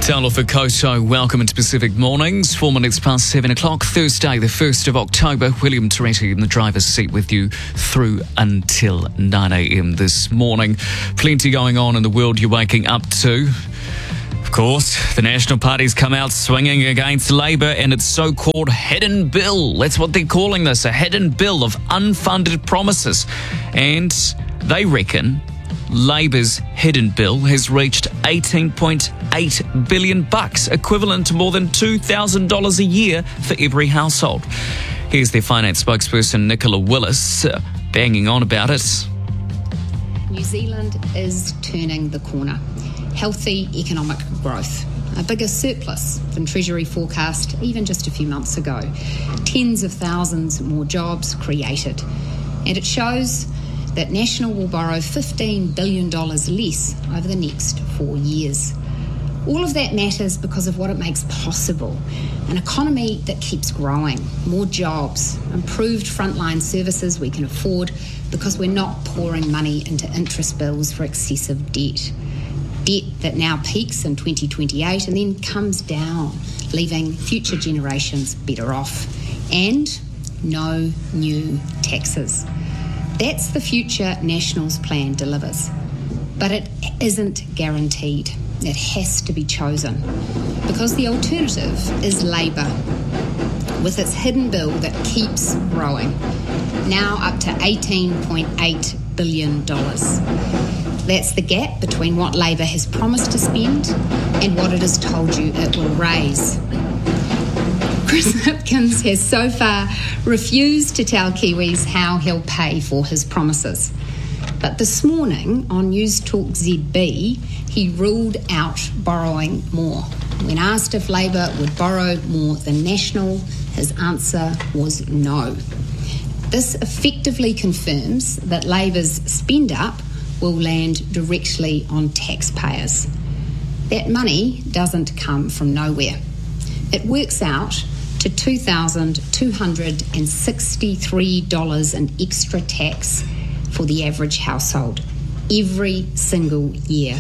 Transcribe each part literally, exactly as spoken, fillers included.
Talofa for Koto, welcome into Pacific Mornings. Four minutes past seven o'clock, Thursday, the first of October. William Toretti in the driver's seat with you through until nine a.m. this morning. Plenty going on in the world you're waking up to. Of course, the National Party's come out swinging against Labour and its so-called hidden bill. That's what they're calling this, a hidden bill of unfunded promises. And they reckon Labour's hidden bill has reached eighteen point eight billion bucks, equivalent to more than two thousand dollars a year for every household. Here's their finance spokesperson, Nicola Willis, uh, banging on about it. New Zealand is turning the corner. Healthy economic growth. A bigger surplus than Treasury forecast even just a few months ago. Tens of thousands more jobs created. And it shows that National will borrow fifteen billion dollars less over the next four years. All of that matters because of what it makes possible. An economy that keeps growing, more jobs, improved frontline services we can afford because we're not pouring money into interest bills for excessive debt. Debt that now peaks in twenty twenty-eight and then comes down, leaving future generations better off. And no new taxes. That's the future National's plan delivers. But it isn't guaranteed. It has to be chosen. Because the alternative is Labour, with its hidden bill that keeps growing, now up to eighteen point eight billion dollars. That's the gap between what Labour has promised to spend and what it has told you it will raise. Chris Hipkins has so far refused to tell Kiwis how he'll pay for his promises. But this morning on News Talk Z B, he ruled out borrowing more. When asked if Labour would borrow more than National, his answer was no. This effectively confirms that Labour's spend up will land directly on taxpayers. That money doesn't come from nowhere. It works out to two thousand two hundred sixty-three dollars in extra tax for the average household every single year.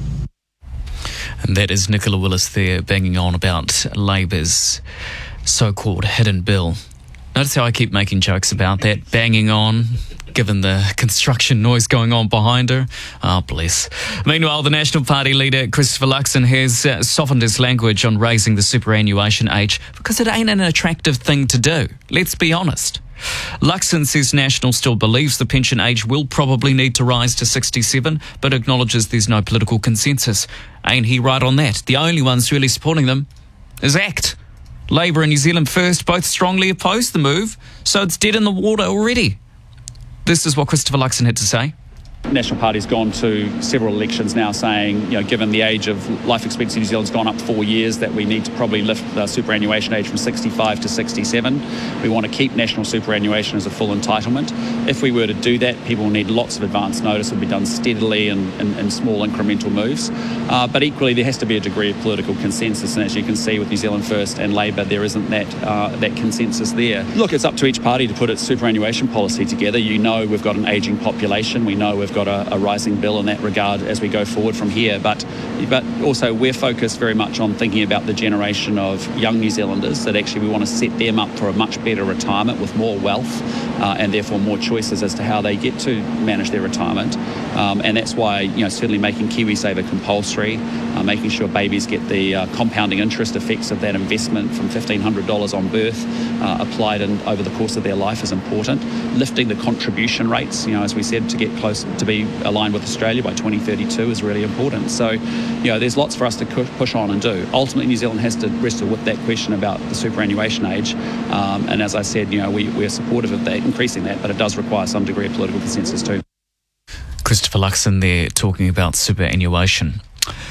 And that is Nicola Willis there banging on about Labour's so-called hidden bill. Notice how I keep making jokes about that, banging on, given the construction noise going on behind her. Ah, oh, bless. Meanwhile, the National Party leader, Christopher Luxon, has uh, softened his language on raising the superannuation age because it ain't an attractive thing to do. Let's be honest. Luxon says National still believes the pension age will probably need to rise to sixty-seven, but acknowledges there's no political consensus. Ain't he right on that? The only ones really supporting them is ACT. Labour and New Zealand First both strongly oppose the move, so it's dead in the water already. This is what Christopher Luxon had to say. The National Party's gone to several elections now saying, you know, given the age of life expectancy in New Zealand's gone up four years, that we need to probably lift the superannuation age from sixty-five to sixty-seven. We want to keep national superannuation as a full entitlement. If we were to do that, people will need lots of advance notice. It will be done steadily and in small incremental moves. Uh, but equally, there has to be a degree of political consensus. And as you can see with New Zealand First and Labour, there isn't that uh, that consensus there. Look, it's up to each party to put its superannuation policy together. You know we've got an ageing population. We know we've got a, a rising bill in that regard as we go forward from here. But but also we're focused very much on thinking about the generation of young New Zealanders, that actually we want to set them up for a much better retirement with more wealth uh, and therefore more choices as to how they get to manage their retirement. Um, and that's why, you know, certainly making KiwiSaver compulsory, uh, making sure babies get the uh, compounding interest effects of that investment from fifteen hundred dollars on birth uh, applied in, over the course of their life is important. Lifting the contribution rates, you know, as we said, to get close to be aligned with Australia by twenty thirty-two is really important. So, you know, there's lots for us to push on and do. Ultimately, New Zealand has to wrestle with that question about the superannuation age. Um, and as I said, you know, we, we're supportive of that, increasing that, but it does require some degree of political consensus too. Christopher Luxon there talking about superannuation.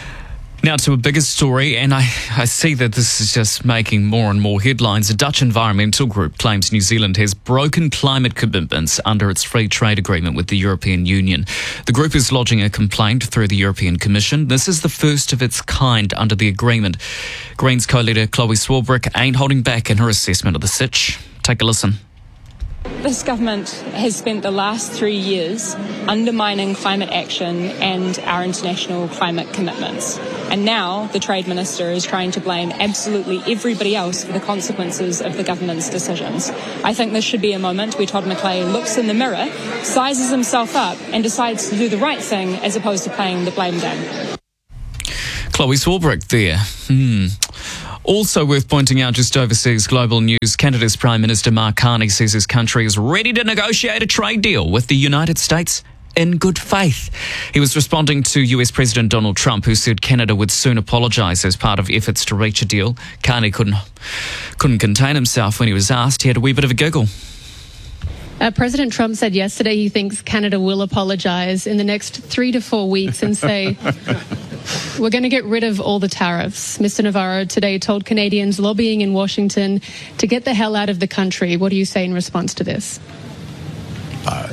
Now to a bigger story, and I, I see that this is just making more and more headlines. A Dutch environmental group claims New Zealand has broken climate commitments under its free trade agreement with the European Union. The group is lodging a complaint through the European Commission. This is the first of its kind under the agreement. Greens co-leader Chloe Swarbrick ain't holding back in her assessment of the sitch. Take a listen. This government has spent the last three years undermining climate action and our international climate commitments. And now the Trade Minister is trying to blame absolutely everybody else for the consequences of the government's decisions. I think this should be a moment where Todd McClay looks in the mirror, sizes himself up and decides to do the right thing as opposed to playing the blame game. Chloe Swarbrick there. Hmm. Also worth pointing out, just overseas global news, Canada's Prime Minister Mark Carney says his country is ready to negotiate a trade deal with the United States in good faith. He was responding to U S President Donald Trump, who said Canada would soon apologise as part of efforts to reach a deal. Carney couldn't, couldn't contain himself when he was asked. He had a wee bit of a giggle. Uh, President Trump said yesterday he thinks Canada will apologise in the next three to four weeks and say, we're going to get rid of all the tariffs. Mister Navarro today told Canadians lobbying in Washington to get the hell out of the country. What do you say in response to this? Uh,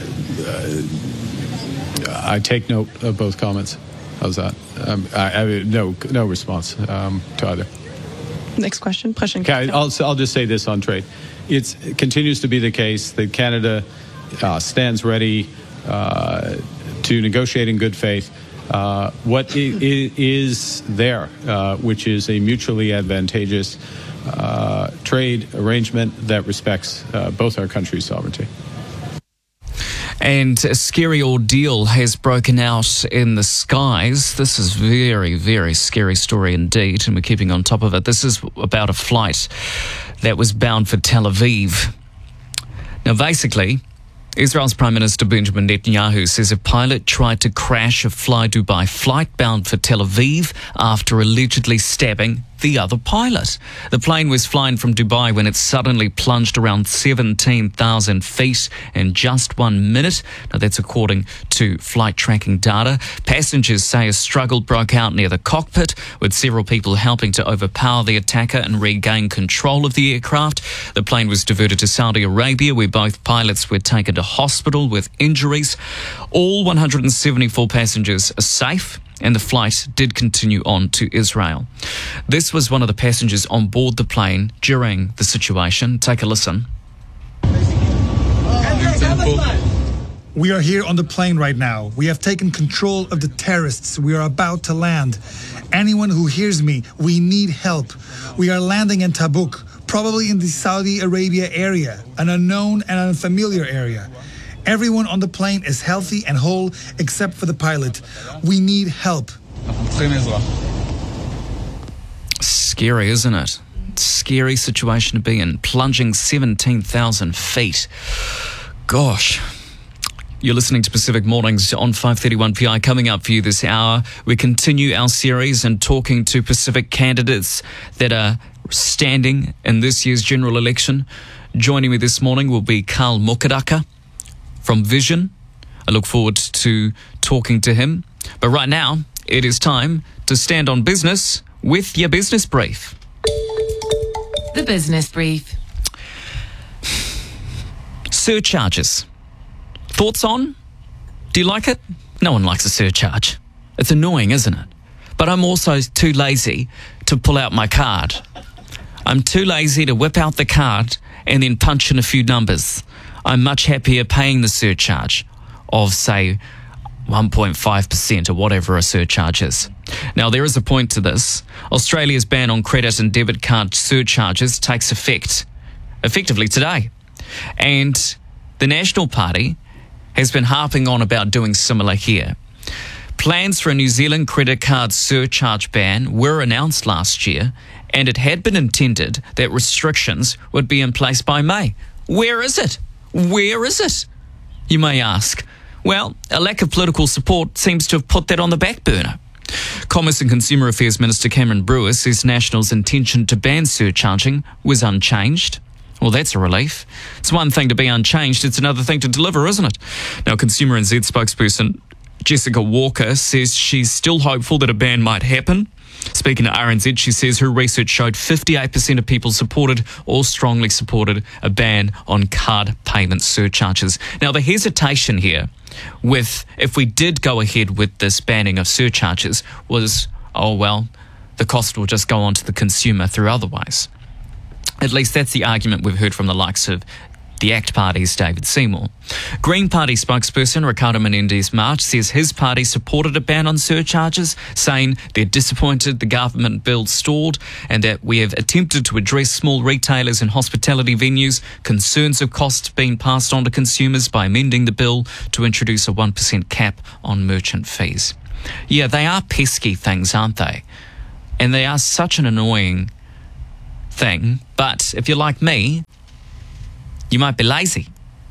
uh, I take note of both comments. How's that? Um, I, I, no, no response um, to either. Next question. Okay, I'll, I'll just say this on trade. It's, it continues to be the case that Canada uh, stands ready uh, to negotiate in good faith uh, what I- I- is there, uh, which is a mutually advantageous uh, trade arrangement that respects uh, both our countries' sovereignty. And a scary ordeal has broken out in the skies. This is very, very scary story indeed, and we're keeping on top of it. This is about a flight that was bound for Tel Aviv. Now, basically, Israel's Prime Minister Benjamin Netanyahu says a pilot tried to crash a Fly Dubai flight bound for Tel Aviv after allegedly stabbing the other pilot. The plane was flying from Dubai when it suddenly plunged around seventeen thousand feet in just one minute. Now, that's according to flight tracking data. Passengers say a struggle broke out near the cockpit, with several people helping to overpower the attacker and regain control of the aircraft. The plane was diverted to Saudi Arabia, where both pilots were taken to hospital with injuries. All one hundred seventy-four passengers are safe, and the flight did continue on to Israel. This was one of the passengers on board the plane during the situation. Take a listen. We are here on the plane right now. We have taken control of the terrorists. We are about to land. Anyone who hears me, we need help. We are landing in Tabuk, probably in the Saudi Arabia area, an unknown and unfamiliar area. Everyone on the plane is healthy and whole except for the pilot. We need help. Scary, isn't it? Scary situation to be in. Plunging seventeen thousand feet. Gosh. You're listening to Pacific Mornings on five thirty-one P I. Coming up for you this hour, we continue our series and talking to Pacific candidates that are standing in this year's general election. Joining me this morning will be Carl Mokaraka from Vision. I look forward to talking to him. But right now, it is time to stand on business with your business brief. The business brief. Surcharges. Thoughts on? Do you like it? No one likes a surcharge. It's annoying, isn't it? But I'm also too lazy to pull out my card. I'm too lazy to whip out the card and then punch in a few numbers. I'm much happier paying the surcharge of, say, one point five percent or whatever a surcharge is. Now, there is a point to this. Australia's ban on credit and debit card surcharges takes effect effectively today. And the National Party has been harping on about doing similar here. Plans for a New Zealand credit card surcharge ban were announced last year, and it had been intended that restrictions would be in place by May. Where is it? Where is it? You may ask. Well, a lack of political support seems to have put that on the back burner. Commerce and Consumer Affairs Minister Cameron Brewer says National's intention to ban surcharging was unchanged. Well, that's a relief. It's one thing to be unchanged, it's another thing to deliver, isn't it? Now, Consumer N Z spokesperson Jessica Walker says she's still hopeful that a ban might happen. Speaking to R N Z, she says her research showed fifty-eight percent of people supported or strongly supported a ban on card payment surcharges. Now, the hesitation here with, if we did go ahead with this banning of surcharges, was, oh, well, the cost will just go on to the consumer through otherwise. At least that's the argument we've heard from the likes of the ACT Party's David Seymour. Green Party spokesperson Ricardo Menendez-March says his party supported a ban on surcharges, saying they're disappointed the government bill stalled and that we have attempted to address small retailers and hospitality venues' concerns of costs being passed on to consumers by amending the bill to introduce a one percent cap on merchant fees. Yeah, they are pesky things, aren't they? And they are such an annoying thing. But if you're like me, you might be lazy.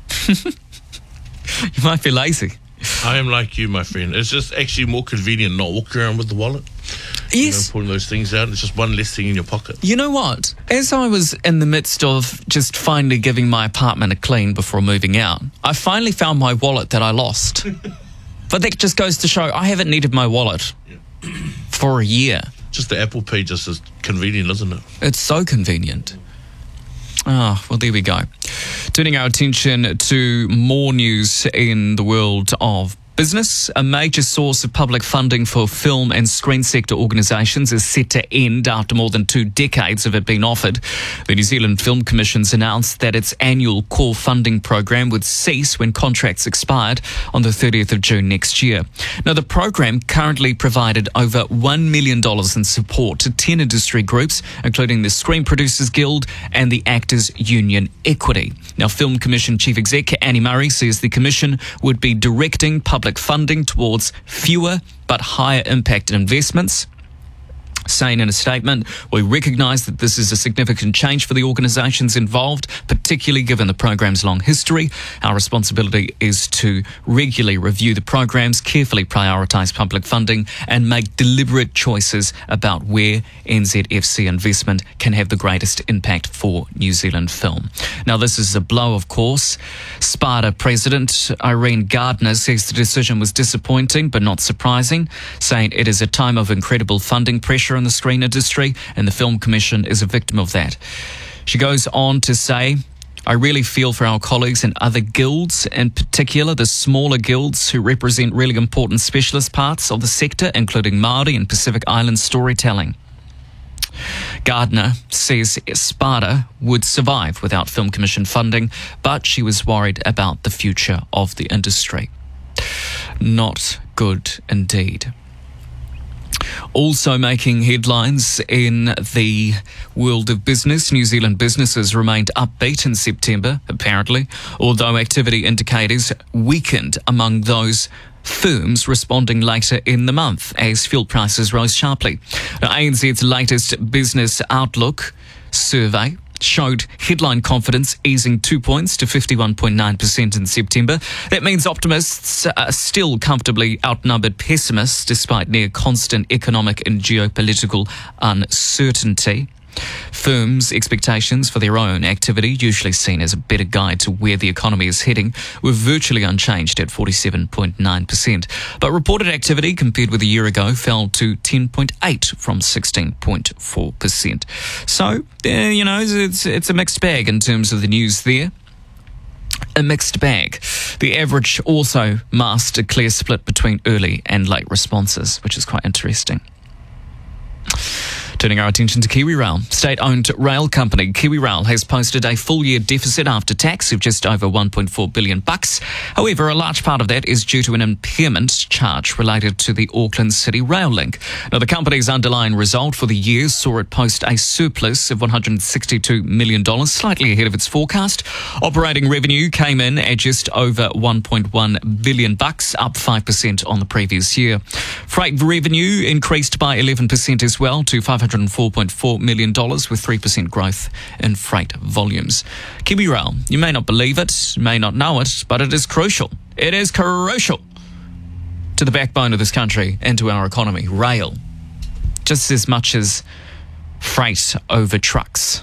You might be lazy. I am like you, my friend. It's just actually more convenient not walking around with the wallet. Yes. You know, pulling those things out. It's just one less thing in your pocket. You know what? As I was in the midst of just finally giving my apartment a clean before moving out, I finally found my wallet that I lost. But that just goes to show I haven't needed my wallet yeah. for a year. Just the Apple Pay just is convenient, isn't it? It's so convenient. Ah, oh, well, there we go. Turning our attention to more news in the world of business. A major source of public funding for film and screen sector organisations is set to end after more than two decades of it being offered. The New Zealand Film Commission's announced that its annual core funding program would cease when contracts expired on the thirtieth of June next year. Now, the program currently provided over one million dollars in support to ten industry groups, including the Screen Producers Guild and the Actors Union Equity. Now, Film Commission Chief Executive Annie Murray says the Commission would be directing public funding towards fewer but higher impact investments, saying in a statement, we recognise that this is a significant change for the organisations involved, particularly given the program's long history. Our responsibility is to regularly review the programs, carefully prioritise public funding and make deliberate choices about where N Z F C investment can have the greatest impact for New Zealand film. Now, this is a blow, of course. Sparta President Irene Gardner says the decision was disappointing but not surprising, saying it is a time of incredible funding pressure in the screen industry, and the Film Commission is a victim of that. She goes on to say, I really feel for our colleagues in other guilds, in particular the smaller guilds who represent really important specialist parts of the sector, including Māori and Pacific Island storytelling. Gardner says Sparta would survive without Film Commission funding, but she was worried about the future of the industry. Not good indeed. Also making headlines in the world of business, New Zealand businesses remained upbeat in September, apparently, although activity indicators weakened among those firms responding later in the month as fuel prices rose sharply. Now, A N Z's latest Business Outlook survey showed headline confidence easing two points to fifty-one point nine percent in September. That means optimists are still comfortably outnumbered pessimists despite near constant economic and geopolitical uncertainty. Firms' expectations for their own activity, usually seen as a better guide to where the economy is heading, were virtually unchanged at forty-seven point nine percent. But reported activity compared with a year ago fell to ten point eight from sixteen point four percent. So, uh, you know, it's, it's a mixed bag in terms of the news there. A mixed bag. The average also masked a clear split between early and late responses, which is quite interesting. Turning our attention to KiwiRail. State-owned rail company KiwiRail has posted a full-year deficit after tax of just over one point four billion bucks. However, a large part of that is due to an impairment charge related to the Auckland City Rail Link. Now, the company's underlying result for the year saw it post a surplus of one hundred sixty-two million dollars, slightly ahead of its forecast. Operating revenue came in at just over one point one billion bucks, up five percent on the previous year. Freight revenue increased by eleven percent as well to five hundred four point four million dollars, with three percent growth in freight volumes. KiwiRail, you may not believe it, may not know it, but it is crucial. It is crucial to the backbone of this country and to our economy. Rail, just as much as freight over trucks.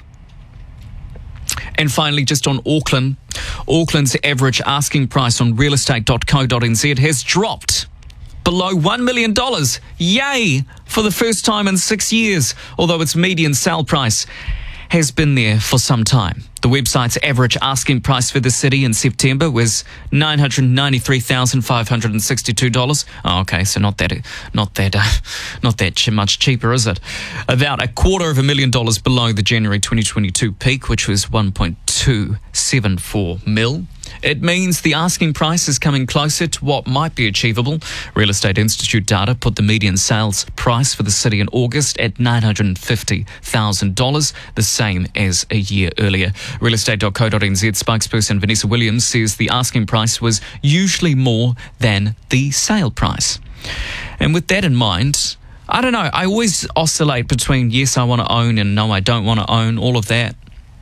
And finally, just on Auckland, Auckland's average asking price on real estate dot co dot n z has dropped below one million dollars. Yay! For the first time in six years, although its median sale price has been there for some time. The website's average asking price for the city in September was nine hundred ninety-three thousand five hundred sixty-two dollars. Oh, okay, so not that, not that, uh, not that ch- much cheaper, is it? About a quarter of a million dollars below the January twenty twenty-two peak, which was one point two seven four mil. It means the asking price is coming closer to what might be achievable. Real Estate Institute data put the median sales price for the city in August at nine hundred fifty thousand dollars, the same as a year earlier. real estate dot co dot n z spokesperson Vanessa Williams says the asking price was usually more than the sale price. And with that in mind, I don't know, I always oscillate between yes, I want to own and no, I don't want to own, all of that.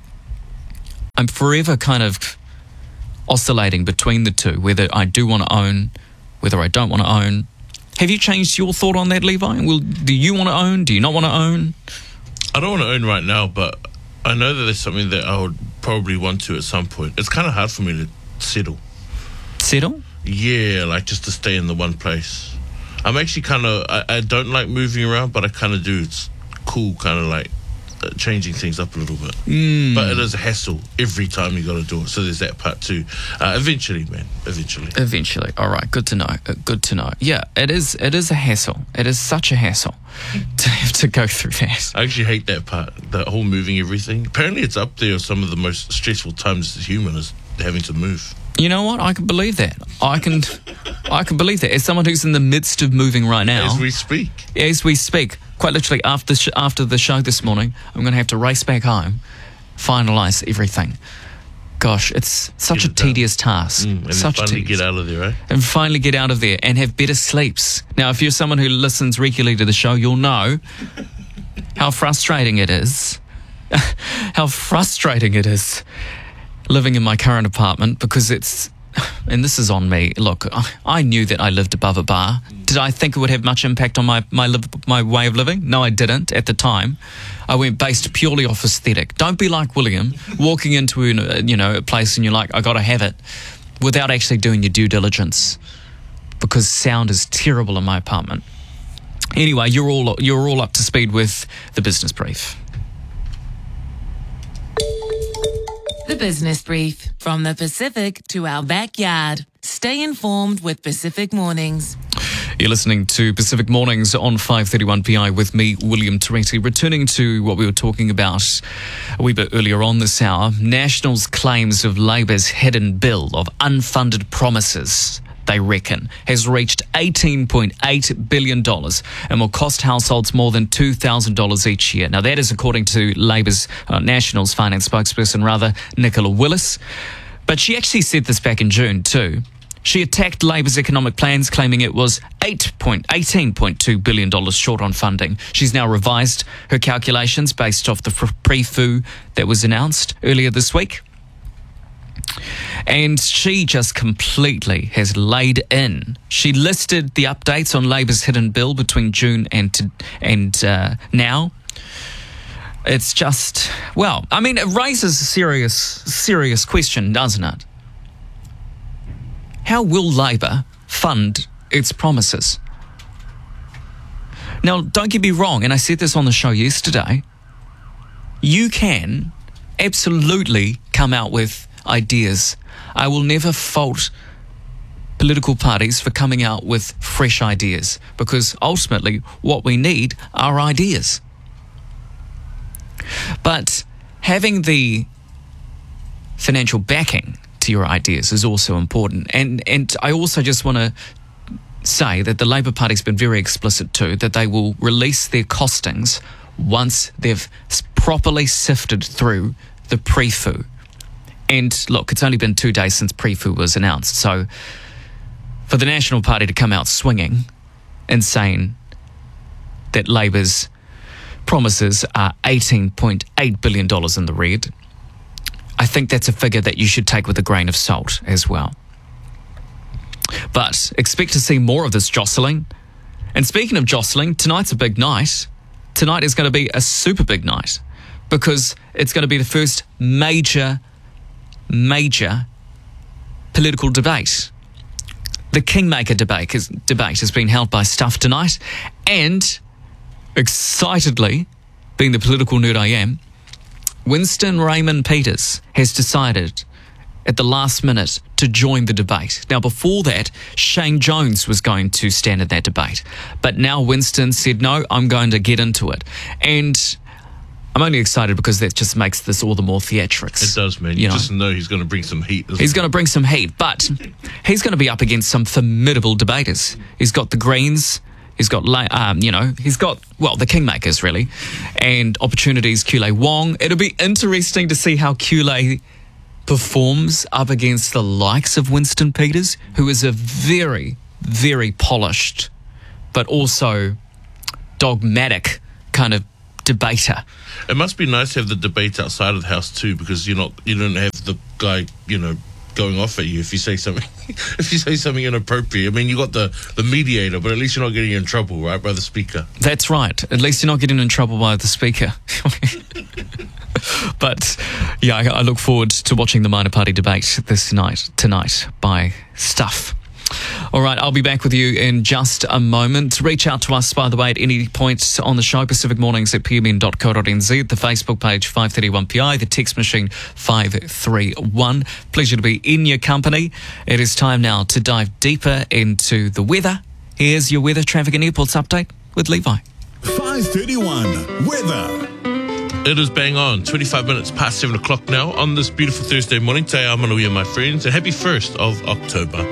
I'm forever kind of oscillating between the two, whether I do want to own, whether I don't want to own. Have you changed your thought on that, Levi? Well, do you want to own? Do you not want to own? I don't want to own right now, but I know that there's something that I would probably want to at some point. It's kind of hard for me to settle. Settle? Yeah, like just to stay in the one place. I'm actually kind of, I, I don't like moving around, but I kind of do. It's cool, kind of like uh, changing things up a little bit. Mm. But it is a hassle every time you got to do it. So there's that part too. Uh, eventually, man, eventually. Eventually. All right, good to know. Uh, good to know. Yeah, it is It is a hassle. It is such a hassle to have to go through that. I actually hate that part, that whole moving everything. Apparently it's up there with some of the most stressful times as a human is having to move. You know what? I can believe that. I can I can believe that. As someone who's in the midst of moving right now. As we speak. As we speak. Quite literally, after, sh- after the show this morning, I'm going to have to race back home, finalise everything. Gosh, it's such Get a it done. tedious task. Mm, and such then finally tedious. get out of there, right? And finally get out of there and have better sleeps. Now, if you're someone who listens regularly to the show, you'll know how frustrating it is. how frustrating it is living in my current apartment, because it's, and this is on me. Look, I knew that I lived above a bar. Did I think it would have much impact on my my, live, my way of living? No, I didn't at the time. I went based purely off aesthetic. Don't be like William, walking into a, you know, a place and you're like, I got to have it, without actually doing your due diligence, because sound is terrible in my apartment. Anyway, you're all you're all up to speed with the business brief. The Business Brief. From the Pacific to our backyard. Stay informed with Pacific Mornings. You're listening to Pacific Mornings on five thirty-one P I with me, William Toretti. Returning to what we were talking about a wee bit earlier on this hour, National's claims of Labour's hidden bill of unfunded promises, they reckon, has reached eighteen point eight billion dollars and will cost households more than two thousand dollars each year. Now, that is according to Labour's, uh, National's finance spokesperson, rather, Nicola Willis. But she actually said this back in June too. She attacked Labour's economic plans, claiming it was eighteen point two billion dollars short on funding. She's now revised her calculations based off the pre-F U that was announced earlier this week. And she just completely has laid in. She listed the updates on Labour's hidden bill between June and to, and uh, now. It's just, well, I mean, it raises a serious, serious question, doesn't it? How will Labour fund its promises? Now, don't get me wrong, and I said this on the show yesterday, you can absolutely come out with ideas. I will never fault political parties for coming out with fresh ideas, because ultimately what we need are ideas. But having the financial backing to your ideas is also important. And and I also just want to say that the Labour Party's been very explicit too, that they will release their costings once they've properly sifted through the pre-F U. And look, it's only been two days since pre-F U was announced, so for the National Party to come out swinging and saying that Labour's promises are eighteen point eight billion dollars in the red, I think that's a figure that you should take with a grain of salt as well. But expect to see more of this jostling. And speaking of jostling, tonight's a big night. Tonight is going to be a super big night, because it's going to be the first major, major political debate. The Kingmaker debate, is, debate has been held by Stuff tonight, and excitedly, being the political nerd I am, Winston Raymond Peters has decided at the last minute to join the debate. Now, before that, Shane Jones was going to stand in that debate. But now Winston said, no, I'm going to get into it. And I'm only excited because that just makes this all the more theatrics. It does, man. You, You know. just know he's going to bring some heat. isn't He's he? going to bring some heat, but he's going to be up against some formidable debaters. He's got the Greens, he's got, La- um, you know, he's got, well, the Kingmakers, really, and Opportunities, Kule Wong. It'll be interesting to see how Kule performs up against the likes of Winston Peters, who is a very, very polished, but also dogmatic kind of debater. It must be nice to have the debate outside of the house too, because you're not, you don't have the guy, you know, going off at you if you say something, if you say something inappropriate. I mean, you got the the mediator, but at least you're not getting in trouble, right, by the speaker. That's right. At least you're not getting in trouble by the speaker. But yeah, I, I look forward to watching the minor party debate this night, tonight by Stuff. All right, I'll be back with you in just a moment. Reach out to us, by the way, at any point on the show, Pacific Mornings at p m n dot co dot n z, the Facebook page five thirty-one P I, the text machine five three one. Pleasure to be in your company. It is time now to dive deeper into the weather. Here's your weather, traffic and airports update with Levi. five thirty-one Weather. It is bang on, twenty-five minutes past seven o'clock now on this beautiful Thursday morning. Today, I'm Manuia, my friends, and happy first of October.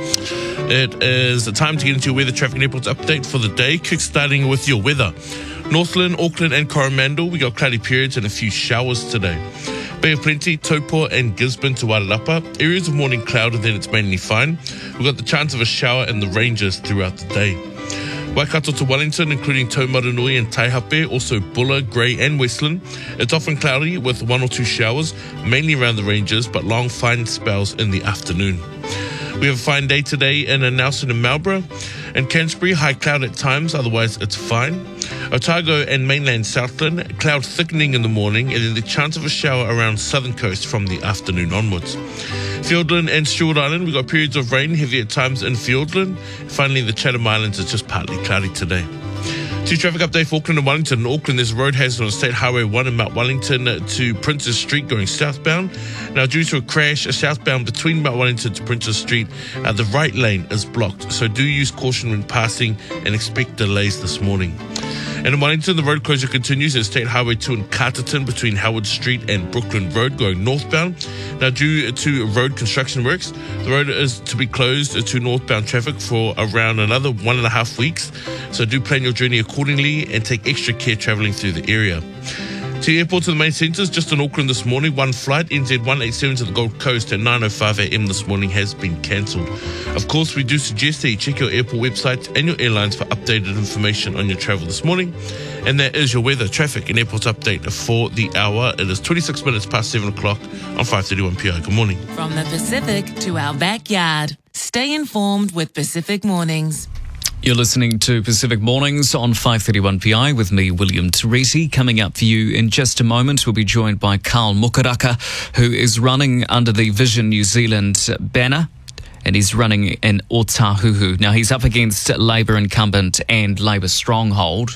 It is the time to get into your weather, traffic and airports update for the day, kick-starting with your weather. Northland, Auckland and Coromandel, we got cloudy periods and a few showers today. Bay of Plenty, Taupo and Gisborne to Wairarapa. Areas of morning cloud and then it's mainly fine. We've got the chance of a shower in the ranges throughout the day. Waikato to Wellington, including Taumarunui and Taihape, also Buller, Grey and Westland. It's often cloudy with one or two showers, mainly around the ranges, but long fine spells in the afternoon. We have a fine day today in Nelson and Marlborough. And Canterbury, high cloud at times, otherwise it's fine. Otago and mainland Southland, cloud thickening in the morning and then the chance of a shower around southern coast from the afternoon onwards. Fiordland and Stewart Island, we've got periods of rain, heavy at times in Fiordland. Finally, the Chatham Islands is just partly cloudy today. Two traffic update for Auckland and Wellington. In Auckland, there's a road hazard on State Highway one in Mount Wellington to Princess Street going southbound. Now, due to a crash, a southbound between Mount Wellington to Princess Street, uh, the right lane is blocked. So do use caution when passing and expect delays this morning. And in Wellington, the road closure continues at State Highway two in Carterton between Howard Street and Brooklyn Road going northbound. Now, due to road construction works, the road is to be closed to northbound traffic for around another one and a half weeks. So do plan your journey accordingly and take extra care travelling through the area. To the airport to the main centres, just in Auckland this morning, one flight, N Z one eighty-seven to the Gold Coast at nine oh five a m this morning has been cancelled. Of course, we do suggest that you check your airport websites and your airlines for updated information on your travel this morning. And that is your weather, traffic and airports update for the hour. It is twenty-six minutes past seven o'clock on five thirty-one P I. Good morning. From the Pacific to our backyard, stay informed with Pacific Mornings. You're listening to Pacific Mornings on five thirty-one P I with me, William Teresi. Coming up for you in just a moment, we'll be joined by Carl Mukaraka, who is running under the Vision New Zealand banner, and he's running in Otahuhu. Now, he's up against Labour incumbent and Labour stronghold,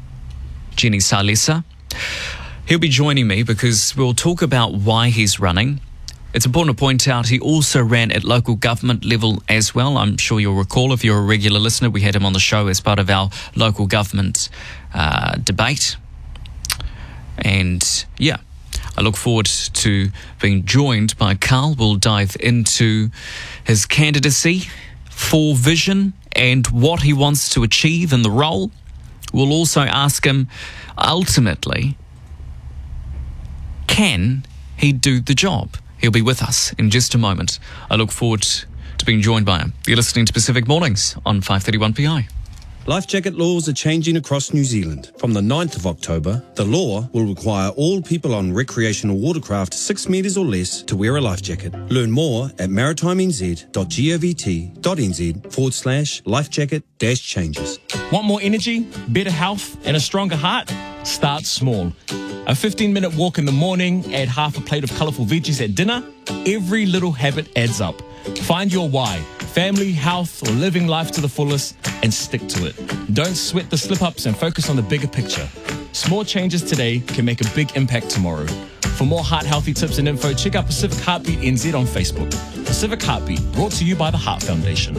Jenny Salesa. He'll be joining me because we'll talk about why he's running. It's important to point out he also ran at local government level as well. I'm sure you'll recall, if you're a regular listener, we had him on the show as part of our local government uh, debate. And yeah, I look forward to being joined by Carl. We'll dive into his candidacy for Vision and what he wants to achieve in the role. We'll also ask him, ultimately, can he do the job? He'll be with us in just a moment. I look forward to being joined by him. You're listening to Pacific Mornings on five thirty-one P I. Life jacket laws are changing across New Zealand. From the ninth of October, the law will require all people on recreational watercraft six metres or less to wear a life jacket. Learn more at maritimez.govt.nz forward slash life jacket dash changes. Want more energy, better health, and a stronger heart? Start small. A fifteen minute walk in the morning, add half a plate of colourful veggies at dinner. Every little habit adds up. Find your why, family, health, or living life to the fullest, and stick to it. Don't sweat the slip-ups and focus on the bigger picture. Small changes today can make a big impact tomorrow. For more heart healthy tips and info, check out Pacific Heartbeat N Z on Facebook. Pacific Heartbeat, brought to you by the Heart Foundation.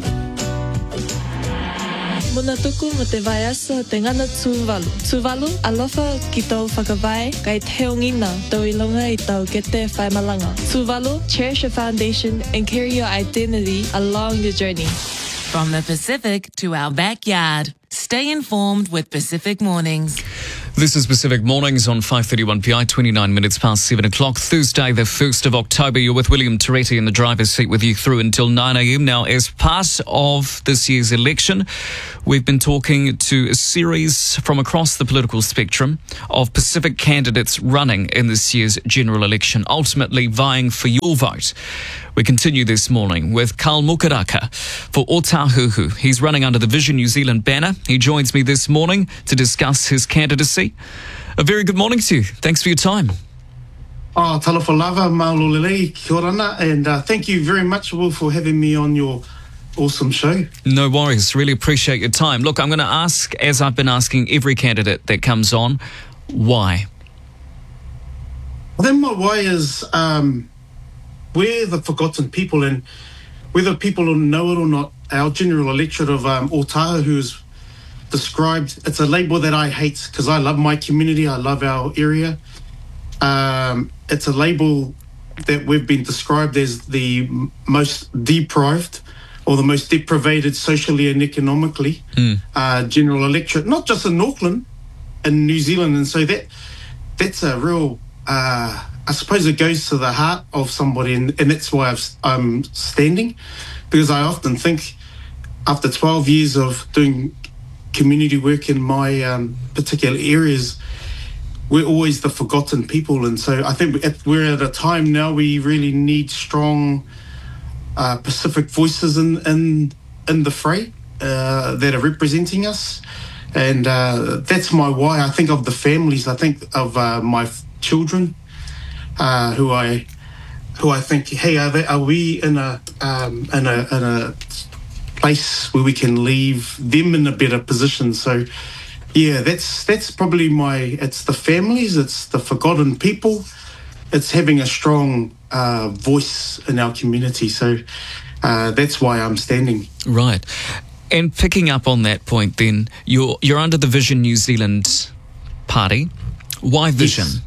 Muna tuku mo te vaiasa te ngana Tuvalu. Tuvalu, alofa ki tau whakawai, kai teo ngina, tau ilonga I tau kete whaimalanga. Tuvalu, cherish your foundation and carry your identity along your journey. From the Pacific to our backyard. Stay informed with Pacific Mornings. This is Pacific Mornings on five thirty-one P I, twenty-nine minutes past seven o'clock, Thursday, the first of October. You're with William Toretti in the driver's seat with you through until nine a.m. Now, as part of this year's election, we've been talking to a series from across the political spectrum of Pacific candidates running in this year's general election, ultimately vying for your vote. We continue this morning with Carl Mukaraka for Otahuhu. He's running under the Vision New Zealand banner. He joins me this morning to discuss his candidacy. A very good morning to you. Thanks for your time. Oh, talofa lava, maulolele, kia orana, and uh, thank you very much, Will, for having me on your awesome show. No worries. Really appreciate your time. Look, I'm going to ask, as I've been asking every candidate that comes on, why? Well, then my why is um, we're the forgotten people, and whether people know it or not, our general electorate of um, Otahuhu is described, it's a label that I hate because I love my community, I love our area. Um, it's a label that we've been described as the m- most deprived or the most deprivated socially and economically mm. uh, general electorate, not just in Auckland, in New Zealand. And so that that's a real, uh, I suppose it goes to the heart of somebody, and, and that's why I've, I'm standing, because I often think after twelve years of doing community work in my um, particular areas, we're always the forgotten people. And so I think we're at a time now we really need strong uh, Pacific voices in in, in the fray uh, that are representing us. And uh, that's my why. I think of the families. I think of uh, my f- children uh, who I who I think, hey, are, they, are we in a um, in a in a place where we can leave them in a better position? So yeah, that's that's probably my, it's the families, it's the forgotten people, it's having a strong uh, voice in our community. So uh, that's why I'm standing. Right. And picking up on that point then, you're you're under the Vision New Zealand party. Why Vision? Yes.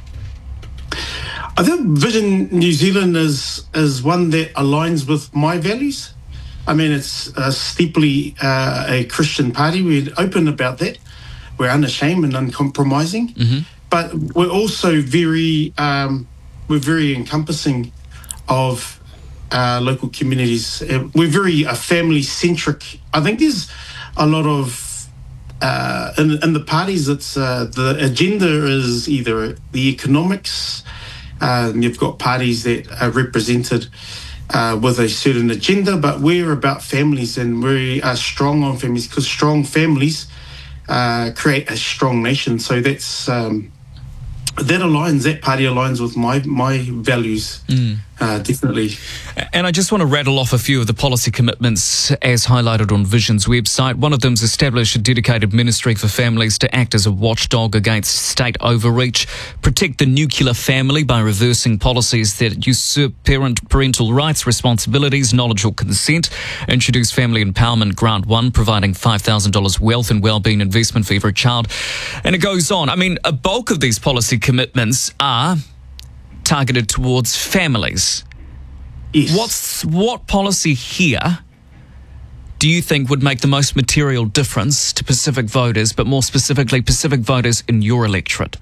I think Vision New Zealand is is one that aligns with my values. I mean, it's uh, steeply uh, a Christian party. We're open about that. We're unashamed and uncompromising. Mm-hmm. But we're also very, um, we're very encompassing of uh, local communities. Uh, we're very uh, family-centric. I think there's a lot of, uh, in, in the parties, it's uh, the agenda is either the economics. Um, you've got parties that are represented Uh, with a certain agenda, but we're about families, and we are strong on families, because strong families uh, create a strong nation. So that's um, that aligns, that party aligns with my my values, mm. uh, definitely. And I just want to rattle off a few of the policy commitments as highlighted on Vision's website. One of them is establish a dedicated ministry for families to act as a watchdog against state overreach, protect the nuclear family by reversing policies that usurp parent parental rights, responsibilities, knowledge or consent, introduce family empowerment grant one, providing five thousand dollars wealth and wellbeing investment for every child. And it goes on. I mean, a bulk of these policy commitments are targeted towards families. Yes. What's what policy here do you think would make the most material difference to Pacific voters, but more specifically Pacific voters in your electorate?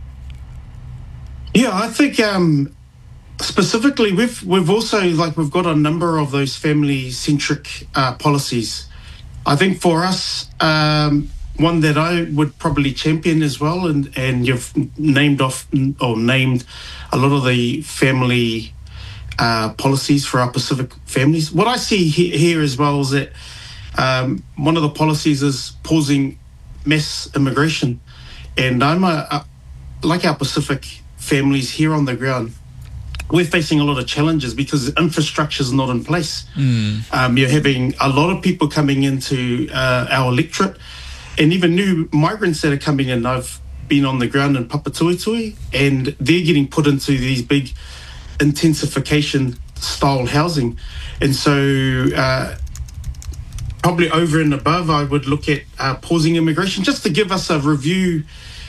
Yeah, I think um, specifically we've we've also, like, we've got a number of those family-centric uh, policies. I think for us, um, one that I would probably champion as well, and, and you've named off or named a lot of the family uh, policies for our Pacific families. What I see he- here as well is that um, one of the policies is pausing mass immigration. And I'm a, a, like our Pacific families here on the ground, we're facing a lot of challenges because infrastructure is not in place. Mm. Um, you're having a lot of people coming into uh, our electorate, and even new migrants that are coming in. I've been on the ground in Papatoetoe, and they're getting put into these big intensification style housing. And so uh, probably over and above, I would look at uh, pausing immigration just to give us a review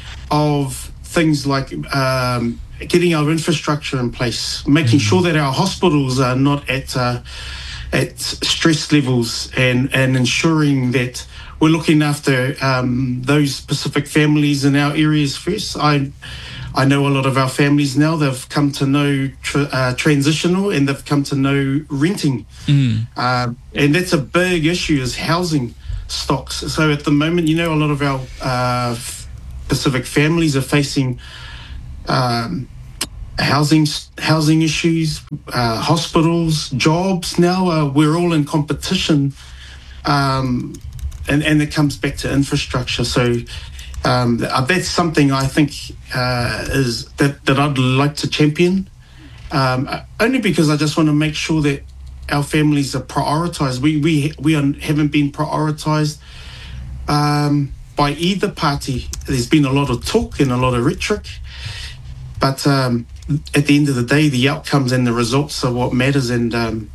of things like um, getting our infrastructure in place, making sure that our hospitals are not at uh, at stress levels, and, and ensuring that we're looking after um, those specific families in our areas first. I I know a lot of our families now, they've come to know tra- uh, transitional, and they've come to know renting. Mm. Uh, and that's a big issue, is housing stocks. So at the moment, you know, a lot of our uh, Pacific families are facing um, housing housing issues, uh, hospitals, jobs. Now uh, we're all in competition, um, and, and it comes back to infrastructure. So um, that's something I think uh, is that, that I'd like to champion, um, only because I just want to make sure that our families are prioritised. We we we are, haven't been prioritised um, by either party. There's been a lot of talk and a lot of rhetoric, but um, at the end of the day, the outcomes and the results are what matters. And um,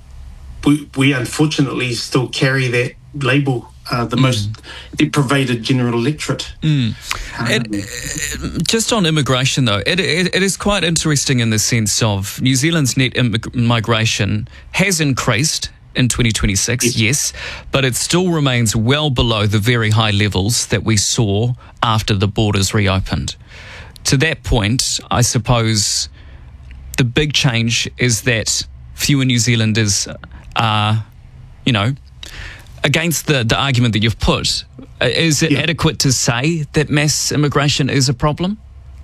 we we unfortunately still carry that label, uh, the mm. most deprivated general electorate. Mm. Um, it, it, just on immigration, though, it, it, it is quite interesting in the sense of New Zealand's net immig- migration has increased in twenty twenty-six, yes. yes, but it still remains well below the very high levels that we saw after the borders reopened. To that point, I suppose the big change is that fewer New Zealanders are, you know, against the, the argument that you've put. Is it yeah. adequate to say that mass immigration is a problem?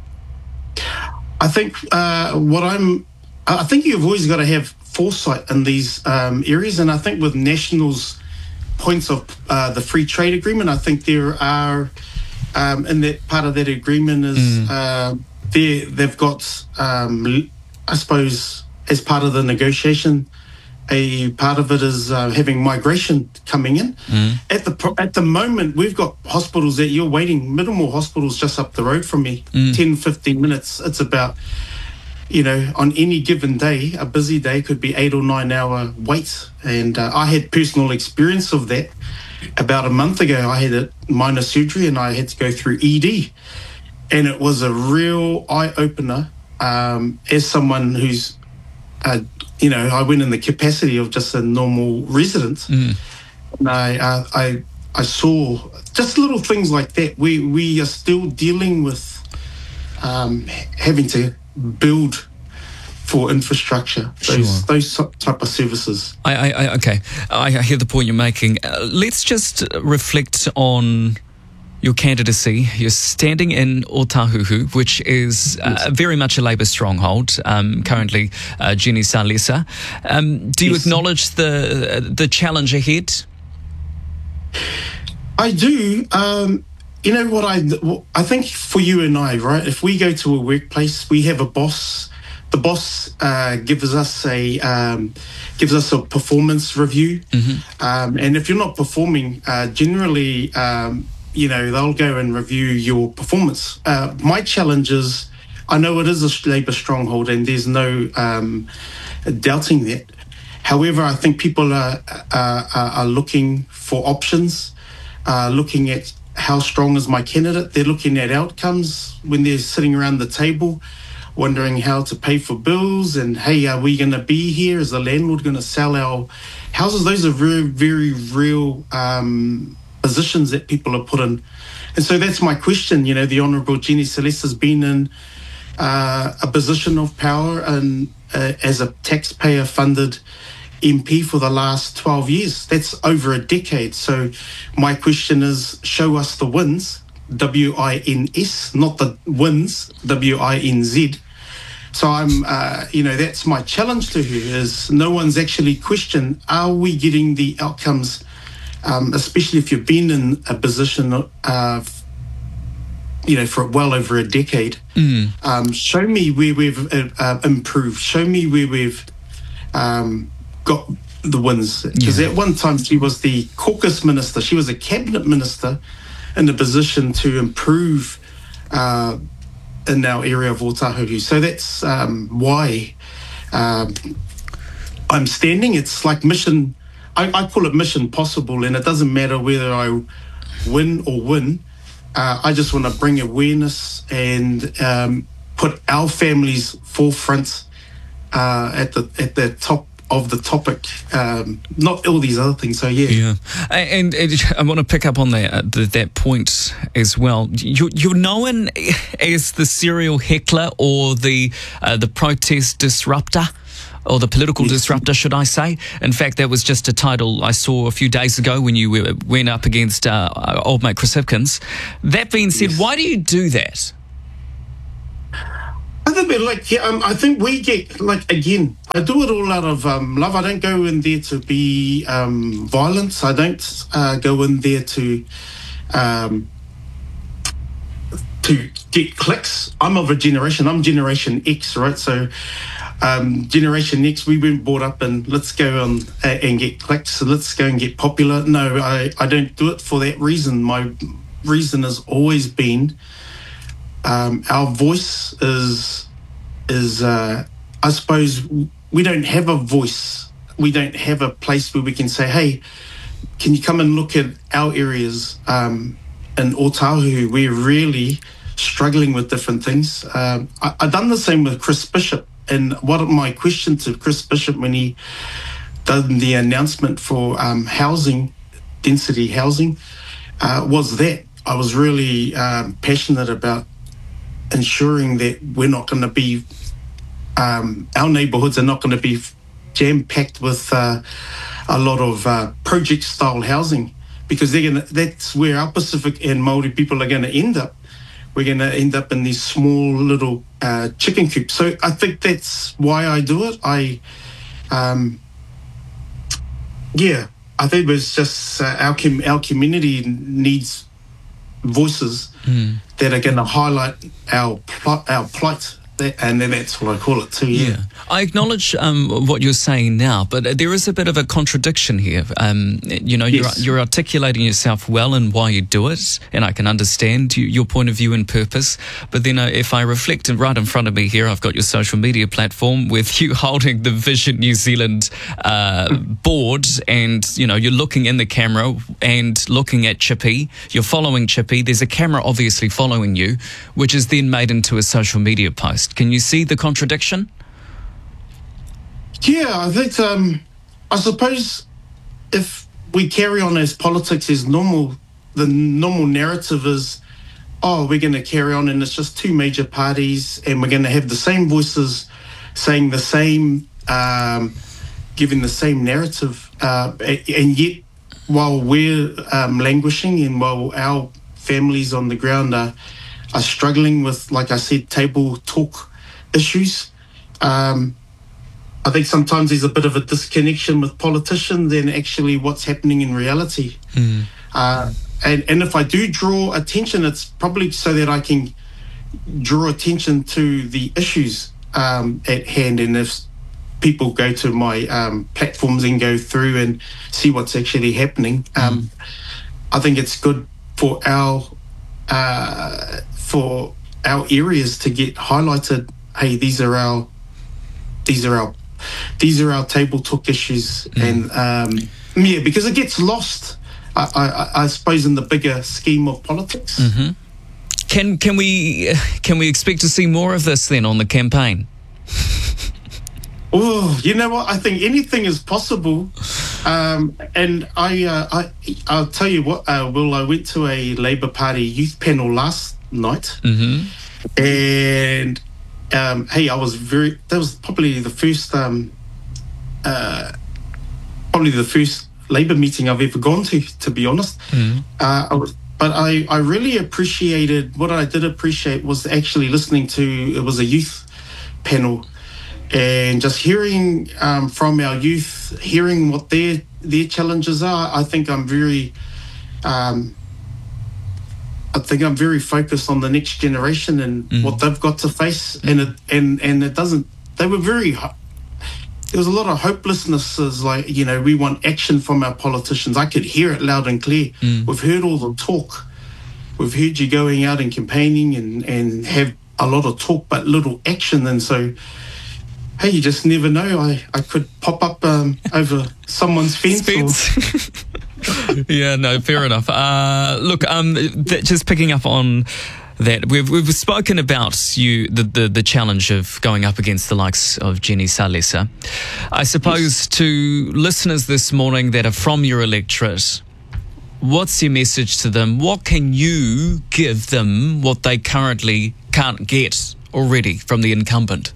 I think uh, what I'm, I think you've always got to have foresight in these um, areas. And I think with National's points of uh, the free trade agreement, I think there are, um, in that part of that agreement is mm. uh, they, they've got, um, I suppose, as part of the negotiation, a part of it is uh, having migration coming in. Mm. At the at the moment, we've got hospitals that you're waiting, Middlemore Hospital's just up the road from me, mm. ten, fifteen minutes. It's about, you know, on any given day, a busy day could be eight or nine hour wait. And uh, I had personal experience of that. About a month ago, I had a minor surgery and I had to go through E D. And it was a real eye-opener um, as someone who's, uh, you know, I went in the capacity of just a normal resident. Mm. And I, uh, I, I saw just little things like that. We, we are still dealing with um, having to build for infrastructure, those, sure. those type of services. I, I, okay, I, I hear the point you're making. Uh, let's just reflect on your candidacy. You're standing in Otahuhu, which is uh, yes. very much a Labour stronghold, um, currently uh, Jenny Salesa. Um, do you yes. acknowledge the the challenge ahead? I do. Um, you know what I, I think for you and I, right, if we go to a workplace, we have a boss. The boss uh, gives us a um, gives us a performance review, mm-hmm. um, and if you're not performing, uh, generally, um, you know, they'll go and review your performance. Uh, my challenge is, I know it is a Labour stronghold, and there's no um, doubting that. However, I think people are are, are looking for options, uh, looking at how strong is my candidate. They're looking at outcomes when they're sitting around the table, wondering how to pay for bills, and hey, are we going to be here? Is the landlord going to sell our houses? Those are very, very real um, positions that people are put in. And so that's my question. You know, the Honourable Jenny Salesa has been in uh, a position of power and uh, as a taxpayer-funded M P for the last twelve years. That's over a decade. So my question is, show us the wins. W I N S, not the wins, W I N Z. So I'm, uh, you know, that's my challenge to her, is no one's actually questioned, are we getting the outcomes, um, especially if you've been in a position, uh, you know, for well over a decade. Mm. Um, show me where we've uh, improved. Show me where we've um, got the wins. Because yeah. at one time she was the caucus minister. She was a cabinet minister in a position to improve uh, in our area of Otahuhu. So that's um, why um, I'm standing. It's like mission, I, I call it mission possible, and it doesn't matter whether I win or win. Uh, I just want to bring awareness and um, put our families forefront uh, at the at the top of the topic, um, not all these other things. So yeah, yeah. And, and I want to pick up on that uh, that point as well. You, you're known as the serial heckler or the uh, the protest disruptor. Or the political yes. disruptor, should I say? In fact, that was just a title I saw a few days ago when you went up against uh, old mate Chris Hipkins. That being said, yes. why do you do that? I think, like, yeah, um, I think we get, like, again, I do it all out of um, love. I don't go in there to be um, violent. I don't uh, go in there to um, to get clicks. I'm of a generation. I'm Generation X, right? So. Um, Generation X, we weren't brought up and let's go on uh, and get clicks, so let's go and get popular. No, I, I don't do it for that reason. My reason has always been um, our voice is, is uh, I suppose, we don't have a voice. We don't have a place where we can say, hey, can you come and look at our areas um, in Otahuhu? We're really struggling with different things. Um, I, I've done the same with Chris Bishop. And what my question to Chris Bishop when he did the announcement for um, housing, density housing, uh, was that I was really um, passionate about ensuring that we're not going to be, um, our neighbourhoods are not going to be jam-packed with uh, a lot of uh, project-style housing, because they're gonna, that's where our Pacific and Māori people are going to end up. We're going to end up in these small little uh, chicken coops. So I think that's why I do it. I, um, yeah, I think it's just uh, our com- our community needs voices mm. that are going to highlight our pl- our plight. And then that's what I call it too, yeah. yeah. I acknowledge um, what you're saying now, but there is a bit of a contradiction here. Um, you know, yes. you're, you're articulating yourself well and why you do it, and I can understand you, your point of view and purpose. But then uh, if I reflect, and right in front of me here, I've got your social media platform with you holding the Vision New Zealand uh, board, and, you know, you're looking in the camera and looking at Chippy. You're following Chippy. There's a camera obviously following you, which is then made into a social media post. Can you see the contradiction? Yeah, I think, um, I suppose if we carry on as politics as normal, the normal narrative is, oh, we're going to carry on and it's just two major parties and we're going to have the same voices saying the same, um, giving the same narrative. Uh, and yet, while we're um, languishing and while our families on the ground are are struggling with, like I said, table talk issues. Um, I think sometimes there's a bit of a disconnection with politicians and actually what's happening in reality. Mm. Uh, and, and if I do draw attention, it's probably so that I can draw attention to the issues um, at hand. And if people go to my um, platforms and go through and see what's actually happening, um, mm. I think it's good for our uh, for our areas to get highlighted. Hey, these are our, these are our, these are our table talk issues, mm. and um, yeah, because it gets lost, I, I, I suppose, in the bigger scheme of politics. Mm-hmm. Can can we can we expect to see more of this then on the campaign? Oh, you know what? I think anything is possible. Um, and I, uh, I, I'll tell you what, uh, Will, I went to a Labour Party youth panel last night. Mm-hmm. And, um, hey, I was very, that was probably the first, um, uh, probably the first Labour meeting I've ever gone to, to be honest. Mm-hmm. Uh, I was, but I, I really appreciated, what I did appreciate was actually listening to, it was a youth panel. And just hearing um, from our youth, hearing what their their challenges are, I think I'm very, um, I think I'm very focused on the next generation and mm. what they've got to face. And it and and it doesn't. They were very. There was a lot of hopelessness. As like, you know, we want action from our politicians. I could hear it loud and clear. Mm. We've heard all the talk. we've heard you going out and campaigning and, and have a lot of talk but little action. And so, hey, you just never know. I, I could pop up um, over someone's fence. Or... yeah, no, fair enough. Uh, look, um, th- just picking up on that, we've we've spoken about you the, the, the challenge of going up against the likes of Jenny Salesa. I suppose yes. To listeners this morning that are from your electorate, what's your message to them? What can you give them what they currently can't get already from the incumbent?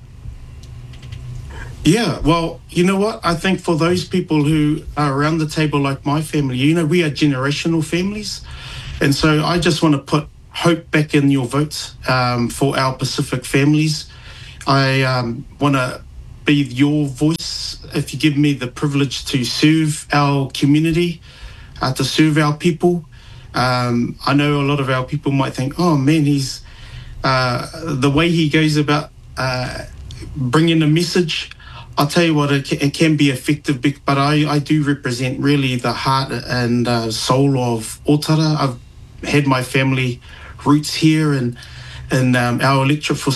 Yeah, well, you know what? I think for those people who are around the table like my family, you know, we are generational families. And so I just want to put hope back in your votes um, for our Pacific families. I um, want to be your voice if you give me the privilege to serve our community, uh, to serve our people. Um, I know a lot of our people might think, oh man, he's uh, the way he goes about uh, bringing a message. I'll tell you what, it can, it can be effective, but I, I do represent really the heart and uh, soul of Otara. I've had my family roots here, and and um, our electorate for